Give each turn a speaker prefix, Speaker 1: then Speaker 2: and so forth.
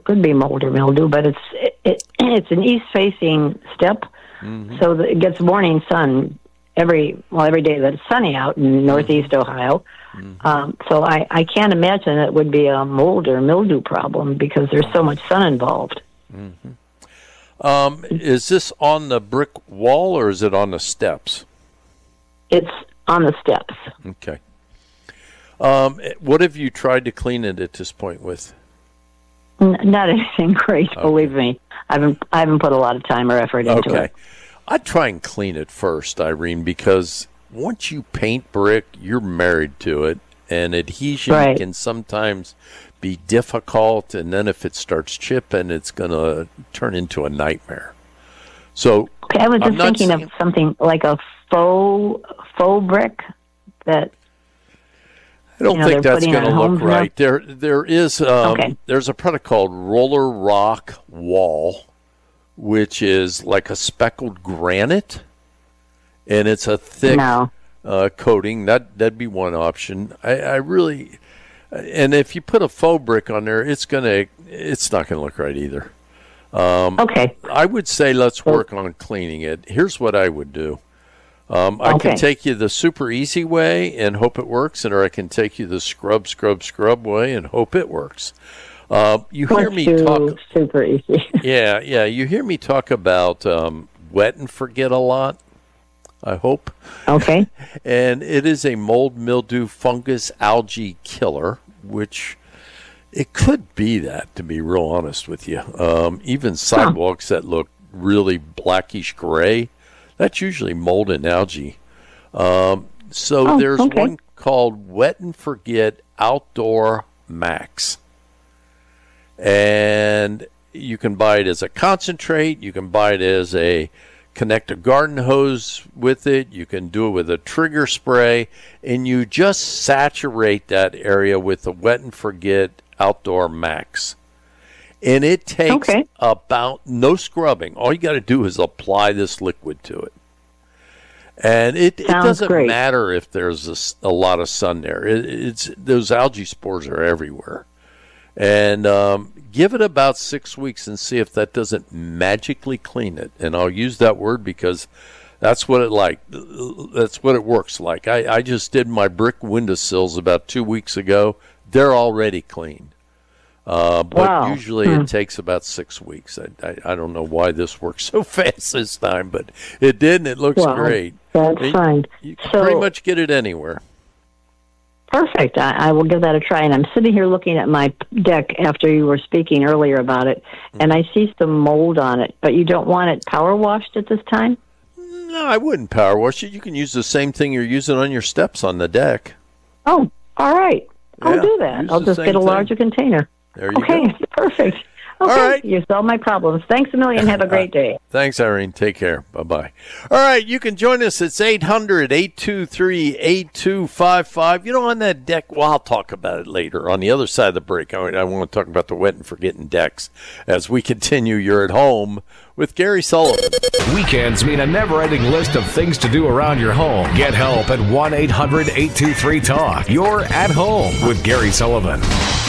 Speaker 1: could be mold or mildew, but it's an east-facing step, so that it gets morning sun every day that it's sunny out in northeast Ohio. So I can't imagine it would be a mold or mildew problem because there's so much sun involved.
Speaker 2: Is this on the brick wall or is it on the steps?
Speaker 1: It's on the steps.
Speaker 2: Okay. What have you tried to clean it at this point with?
Speaker 1: Not anything great, believe me. I haven't put a lot of time or effort into it.
Speaker 2: I'd try and clean it first, Irene, because once you paint brick, you're married to it, and adhesion can sometimes be difficult, and then if it starts chipping, it's going to turn into a nightmare. So
Speaker 1: I was just thinking of something like a faux brick that.
Speaker 2: I don't think that's going to look right. There is there's a product called Roller Rock Wall, which is like a speckled granite, and it's a thick coating. That'd be one option. I really, and if you put a faux brick on there, it's not gonna look right either. I would say let's work on cleaning it. Here's what I would do. I can take you the super easy way and hope it works, or I can take you the scrub way and hope it works. You hear me talk
Speaker 1: super easy.
Speaker 2: Yeah. You hear me talk about wet and forget a lot, I hope.
Speaker 1: Okay.
Speaker 2: And it is a mold, mildew, fungus, algae killer, which it could be that, to be real honest with you. Even sidewalks that look really blackish gray, that's usually mold and algae. There's one called Wet and Forget Outdoor Max. And you can buy it as a concentrate. You can buy it as connect a garden hose with it. You can do it with a trigger spray. And you just saturate that area with the Wet and Forget Outdoor Max. And it takes about no scrubbing. All you got to do is apply this liquid to it. And it doesn't matter if there's a lot of sun there. Those algae spores are everywhere. And give it about 6 weeks and see if that doesn't magically clean it. And I'll use that word because that's what it works like. I just did my brick windowsills about 2 weeks ago. They're already clean. But usually it takes about 6 weeks. I don't know why this works so fast this time, but it did, and it looks great.
Speaker 1: That's fine.
Speaker 2: You can pretty much get it anywhere.
Speaker 1: Perfect. I will give that a try. And I'm sitting here looking at my deck after you were speaking earlier about it, and I see some mold on it. But you don't want it power washed at this time?
Speaker 2: No, I wouldn't power wash it. You can use the same thing you're using on your steps on the deck.
Speaker 1: Oh, all right. I'll do that. I'll just get a larger container.
Speaker 2: There you go.
Speaker 1: Perfect. Okay, all right. You solved my problems. Thanks a million. Have a great day.
Speaker 2: Thanks, Irene. Take care. Bye-bye. All right, you can join us. It's 800-823-8255. You know, on that deck, well, I'll talk about it later. On the other side of the break, I want to talk about the wet and forgetting decks as we continue. You're at home with Gary Sullivan.
Speaker 3: Weekends mean a never-ending list of things to do around your home. Get help at 1-800-823-TALK. You're at home with Gary Sullivan.